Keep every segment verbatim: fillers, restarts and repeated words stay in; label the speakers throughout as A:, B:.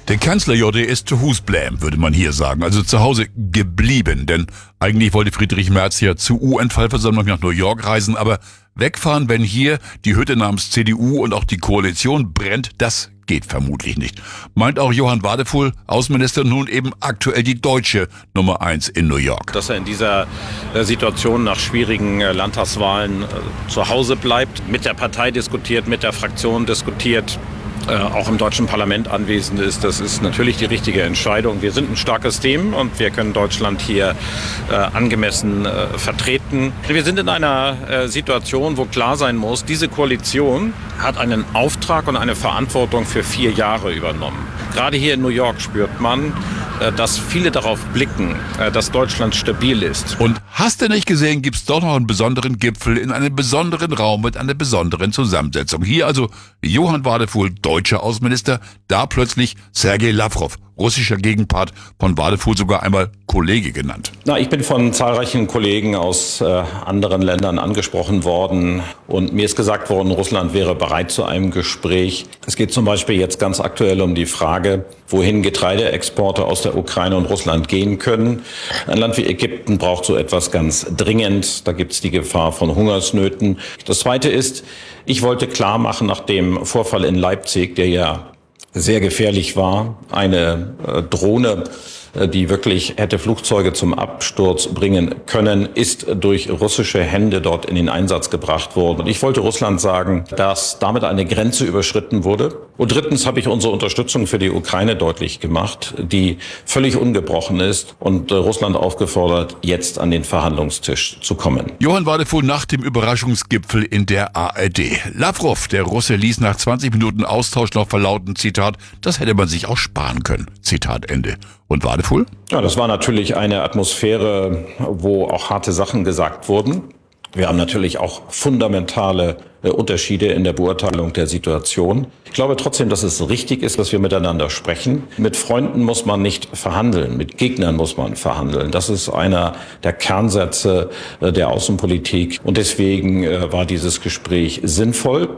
A: Der Kanzler, ja, der ist zu Hus bleiben, würde man hier sagen. Also zu Hause geblieben. Denn eigentlich wollte Friedrich Merz ja zur U N-Vollversammlung nach New York reisen. Aber wegfahren, wenn hier die Hütte namens C D U und auch die Koalition brennt, das geht vermutlich nicht. Meint auch Johann Wadefuhl, Außenminister, nun eben aktuell die deutsche Nummer eins in New York.
B: Dass er in dieser Situation nach schwierigen Landtagswahlen zu Hause bleibt, mit der Partei diskutiert, mit der Fraktion diskutiert, Äh, auch im deutschen Parlament anwesend ist, das ist natürlich die richtige Entscheidung. Wir sind ein starkes Team und wir können Deutschland hier äh, angemessen äh, vertreten. Wir sind in einer äh, Situation, wo klar sein muss, diese Koalition hat einen Auftrag und eine Verantwortung für vier Jahre übernommen. Gerade hier in New York spürt man, äh, dass viele darauf blicken, äh, dass Deutschland stabil ist.
A: Und hast du nicht gesehen, gibt's doch noch einen besonderen Gipfel in einem besonderen Raum mit einer besonderen Zusammensetzung. Hier also Johann Wadefuhl, deutscher Außenminister, da plötzlich Sergei Lavrov, russischer Gegenpart, von Wadefuhl sogar einmal Kollege genannt.
B: Na, ich bin von zahlreichen Kollegen aus äh, anderen Ländern angesprochen worden und mir ist gesagt worden, Russland wäre bereit zu einem Gespräch. Es geht zum Beispiel jetzt ganz aktuell um die Frage, wohin Getreideexporte aus der Ukraine und Russland gehen können. Ein Land wie Ägypten braucht so etwas ganz dringend. Da gibt es die Gefahr von Hungersnöten. Das Zweite ist, ich wollte klar machen nach dem Vorfall in Leipzig, der ja sehr gefährlich war, eine äh, Drohne, äh, die wirklich hätte Flugzeuge zum Absturz bringen können, ist durch russische Hände dort in den Einsatz gebracht worden. Und ich wollte Russland sagen, dass damit eine Grenze überschritten wurde. Und drittens habe ich unsere Unterstützung für die Ukraine deutlich gemacht, die völlig ungebrochen ist und äh, Russland aufgefordert, jetzt an den Verhandlungstisch zu kommen.
A: Johann Wadefuhl nach dem Überraschungsgipfel in der A R D. Lavrov, der Russe, ließ nach zwanzig Minuten Austausch noch verlauten, Zitat, das hätte man sich auch sparen können. Zitat Ende. Und Wadefuhl?
B: Ja, das war natürlich eine Atmosphäre, wo auch harte Sachen gesagt wurden. Wir haben natürlich auch fundamentale äh, Unterschiede in der Beurteilung der Situation. Ich glaube trotzdem, dass es richtig ist, dass wir miteinander sprechen. Mit Freunden muss man nicht verhandeln, mit Gegnern muss man verhandeln. Das ist einer der Kernsätze äh, der Außenpolitik. Und deswegen äh, war dieses Gespräch sinnvoll.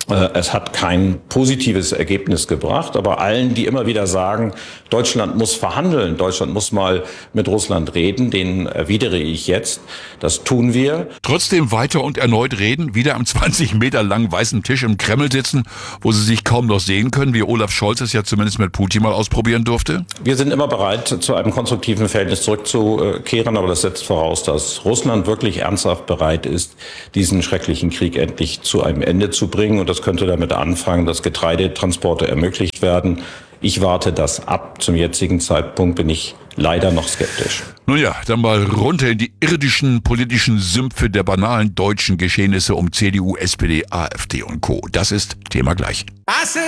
B: Es hat kein positives Ergebnis gebracht, aber allen, die immer wieder sagen, Deutschland muss verhandeln, Deutschland muss mal mit Russland reden, denen erwidere ich jetzt, das tun wir.
A: Trotzdem weiter und erneut reden, wieder am zwanzig Meter langen weißen Tisch im Kreml sitzen, wo sie sich kaum noch sehen können, wie Olaf Scholz es ja zumindest mit Putin mal ausprobieren durfte?
B: Wir sind immer bereit, zu einem konstruktiven Verhältnis zurückzukehren, aber das setzt voraus, dass Russland wirklich ernsthaft bereit ist, diesen schrecklichen Krieg endlich zu einem Ende zu bringen. Und das könnte damit anfangen, dass Getreidetransporte ermöglicht werden. Ich warte das ab. Zum jetzigen Zeitpunkt bin ich leider noch skeptisch.
A: Nun ja, dann mal runter in die irdischen politischen Sümpfe der banalen deutschen Geschehnisse um C D U, S P D, AfD und Co. Das ist Thema gleich.